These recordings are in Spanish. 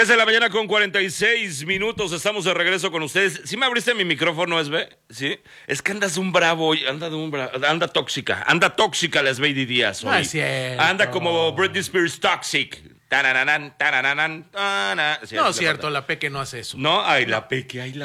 10 de la mañana con 46 minutos, estamos de regreso con ustedes. ¿Sí me abriste mi micrófono, Esbe? ¿Sí? Es que andas de un bravo hoy, anda tóxica la Esbe Díaz hoy. No es cierto. Anda como Britney Spears toxic. Tarararán, tarararán, tana. Sí, no es cierto, la Peque no hace eso. No, ay, la Peque, ay,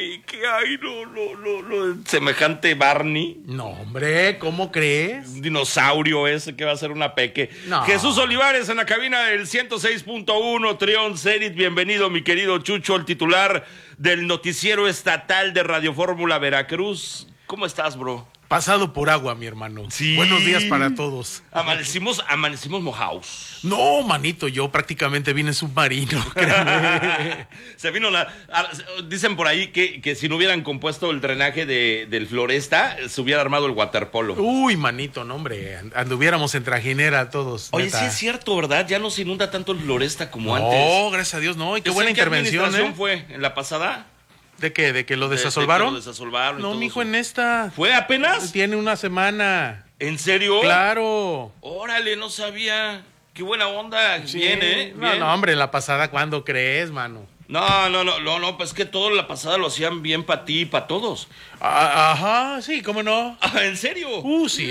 semejante Barney. No, hombre, ¿cómo crees? Un dinosaurio ese que va a ser una Peque. No. Jesús Olivares en la cabina del 106.1 Trión Zenit. Bienvenido, mi querido Chucho, el titular del noticiero estatal de Radio Fórmula Veracruz. ¿Cómo estás, bro? Pasado por agua, mi hermano. Sí. Buenos días para todos. Amanecimos mojados. No, manito, yo prácticamente vine submarino, créeme. Se vino dicen por ahí que si no hubieran compuesto el drenaje del Floresta, se hubiera armado el waterpolo. Uy, manito, no, hombre, anduviéramos en trajinera todos. Oye, neta. sí es cierto, ¿verdad? Ya no se inunda tanto el Floresta como antes. No, gracias a Dios, no. Y qué buena intervención, ¿Qué administración fue? ¿En la pasada? ¿De qué? ¿De que lo desasolvaron? Lo desasolvaron. No, mijo, en esta. ¿Fue apenas? Tiene una semana. ¿En serio? Claro. Órale, no sabía. Qué buena onda. Sí. Bien, ¿eh? Bien. No, hombre, la pasada, ¿cuándo crees, mano? No, pues que todo la pasada lo hacían bien para ti y para todos. Ajá, sí, ¿cómo no? ¿En serio? Sí.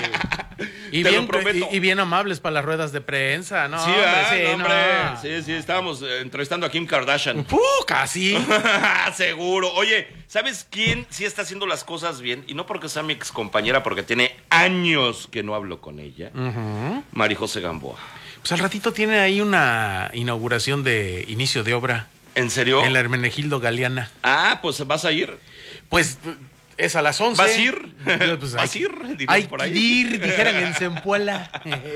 Y Te bien, lo prometo. y bien amables para las ruedas de prensa, ¿no? Sí, hombre. Sí, estábamos entrevistando a Kim Kardashian. Casi. Seguro. Oye, ¿sabes quién sí está haciendo las cosas bien? Y no porque sea mi ex compañera, porque tiene años que no hablo con ella. Marijose Gamboa. Pues al ratito tiene ahí una inauguración de inicio de obra. ¿En serio? En la Hermenegildo Galeana. Ah, pues vas a ir. Pues es a las 11. ¿Vas a ir? Pues ¿Vas a ir? Hay por ahí. que ir, dijeran en Zempoala.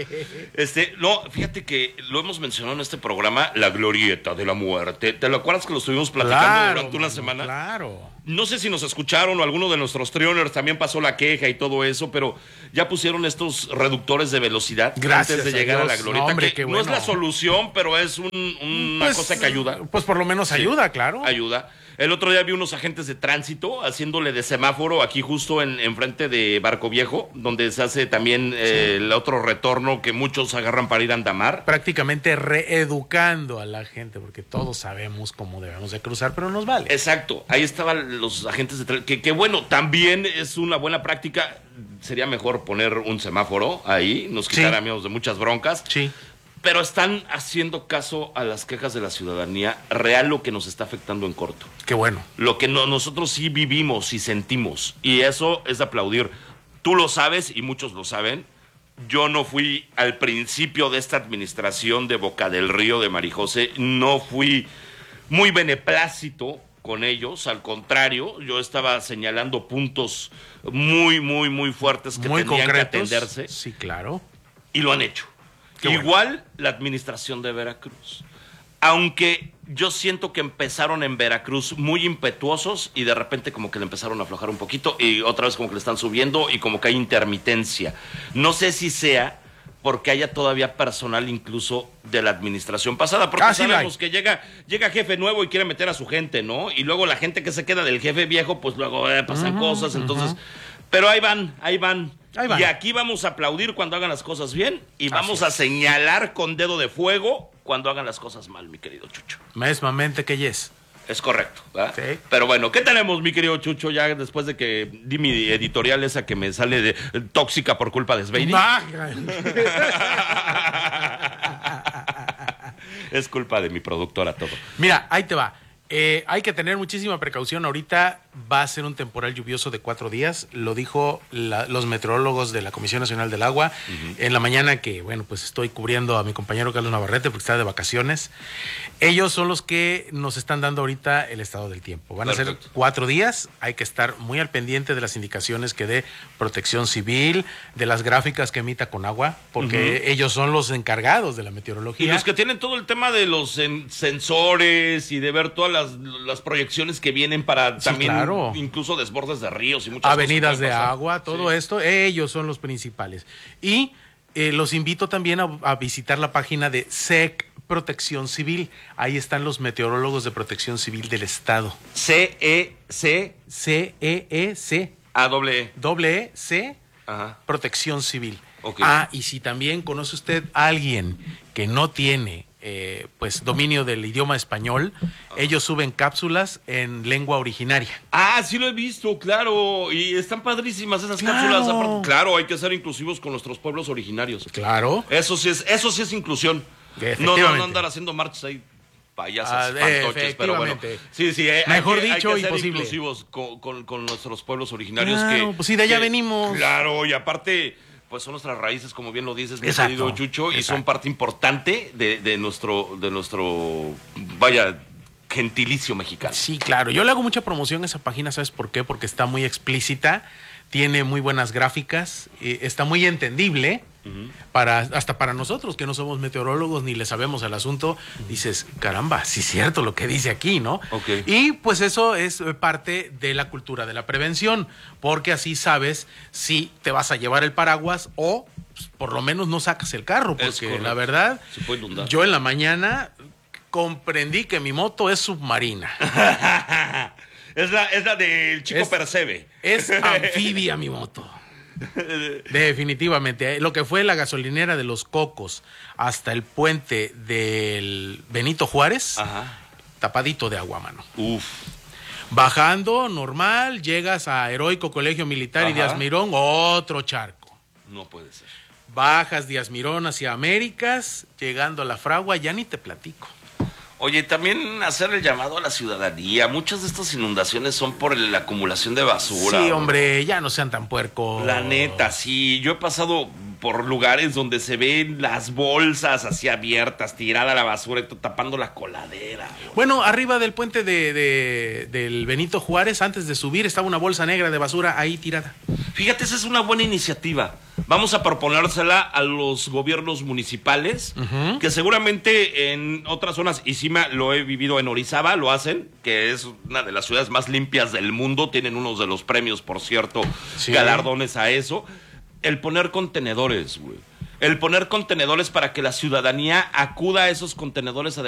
No, fíjate que lo hemos mencionado en este programa, la glorieta de la muerte. ¿Te lo acuerdas que lo estuvimos platicando durante una semana? Claro. No sé si nos escucharon o alguno de nuestros trioners también pasó la queja y todo eso, pero ya pusieron estos reductores de velocidad antes de llegar a la glorieta. No, hombre, que bueno. no es la solución, pero es una cosa que ayuda. Pues por lo menos ayuda, claro. Ayuda. El otro día vi unos agentes de tránsito haciéndole de semáforo aquí justo en frente de Barco Viejo, donde se hace también el otro retorno que muchos agarran para ir a Andamar. Prácticamente reeducando a la gente, porque todos sabemos cómo debemos de cruzar, pero nos vale. Exacto, ahí estaban los agentes de tránsito, que bueno, también es una buena práctica. Sería mejor poner un semáforo ahí, nos quitaríamos de muchas broncas. Sí. Pero están haciendo caso a las quejas de la ciudadanía, real lo que nos está afectando en corto. Qué bueno. Lo que nosotros sí vivimos y sentimos. Y eso es de aplaudir. Tú lo sabes y muchos lo saben. Yo no fui al principio de esta administración de Boca del Río de Marijose. No fui muy beneplácito con ellos. Al contrario, yo estaba señalando puntos muy, muy, muy fuertes que muy tenían concretos. que atenderse. Sí, claro. Y lo han hecho. Igual la administración de Veracruz. Aunque yo siento que empezaron en Veracruz muy impetuosos y de repente como que le empezaron a aflojar un poquito y otra vez como que le están subiendo y como que hay intermitencia. No sé si sea porque haya todavía personal incluso de la administración pasada, porque sabemos que llega jefe nuevo y quiere meter a su gente, ¿no? Y luego la gente que se queda del jefe viejo, pues luego pasan cosas, entonces... Pero ahí van. Y aquí vamos a aplaudir cuando hagan las cosas bien y vamos a señalar con dedo de fuego cuando hagan las cosas mal, mi querido Chucho. Mesmamente que yes. Es correcto, ¿verdad? Sí. Pero bueno, ¿qué tenemos, mi querido Chucho? Ya después de que di mi editorial esa que me sale de tóxica por culpa de Sveini. Es culpa de mi productora todo. Mira, ahí te va. Hay que tener muchísima precaución. Ahorita va a ser un temporal lluvioso de 4 días. Lo dijo los meteorólogos de la Comisión Nacional del Agua en la mañana que, bueno, pues estoy cubriendo a mi compañero Carlos Navarrete porque está de vacaciones. Ellos son los que nos están dando ahorita el estado del tiempo. Van a ser 4 días. Hay que estar muy al pendiente de las indicaciones que dé Protección Civil, de las gráficas que emita Conagua, porque ellos son los encargados de la meteorología. Y los que tienen todo el tema de los sensores y de ver todas las proyecciones que vienen para también incluso desbordes de ríos y muchas avenidas de agua, todo esto, ellos son los principales. Y los invito también a visitar la página de SEC Protección Civil. Ahí están los meteorólogos de Protección Civil del Estado. C-E-C. C-E-E-C. A-E-E-C. Protección Civil. Okay. Y si también conoce usted a alguien que no tiene pues dominio del idioma español, ellos suben cápsulas en lengua originaria. Ah, sí lo he visto, claro, y están padrísimas esas cápsulas. Claro, hay que ser inclusivos con nuestros pueblos originarios. Claro. Eso sí es inclusión. No andar haciendo marchas ahí payasas, fantoches, pero bueno. Sí, mejor hay dicho, que ser imposible. Inclusivos con nuestros pueblos originarios. Claro, pues sí, de allá venimos. Claro, y aparte, pues son nuestras raíces, como bien lo dices, mi querido Chucho, y son parte importante de nuestro, vaya, gentilicio mexicano. Sí, claro. Yo le hago mucha promoción a esa página, ¿sabes por qué? Porque está muy explícita, tiene muy buenas gráficas, está muy entendible. Hasta para nosotros que no somos meteorólogos ni le sabemos al asunto, dices, caramba, sí es cierto lo que dice aquí, ¿no? Okay. Y pues eso es parte de la cultura de la prevención, porque así sabes si te vas a llevar el paraguas o pues, por lo menos no sacas el carro, porque la verdad, yo en la mañana comprendí que mi moto es submarina. es la del chico Percebe. Es anfibia mi moto. Definitivamente. Lo que fue la gasolinera de Los Cocos hasta el puente del Benito Juárez, tapadito de agua, mano. Uf. Bajando, normal, llegas a Heroico Colegio Militar y Díaz Mirón, otro charco. No puede ser. Bajas Díaz Mirón hacia Américas, llegando a La Fragua, ya ni te platico. Oye, también hacer el llamado a la ciudadanía. Muchas de estas inundaciones son por la acumulación de basura. Sí, hombre, ya no sean tan puercos. La neta, sí. Yo he pasado por lugares donde se ven las bolsas así abiertas, tirada la basura y tapando la coladera. Bueno, arriba del puente del Benito Juárez, antes de subir, estaba una bolsa negra de basura ahí tirada. Fíjate, esa es una buena iniciativa. Vamos a proponérsela a los gobiernos municipales, que seguramente en otras zonas, y sí lo he vivido en Orizaba, lo hacen, que es una de las ciudades más limpias del mundo, tienen unos de los premios, por cierto, galardones a eso. El poner contenedores, güey. El poner contenedores para que la ciudadanía acuda a esos contenedores a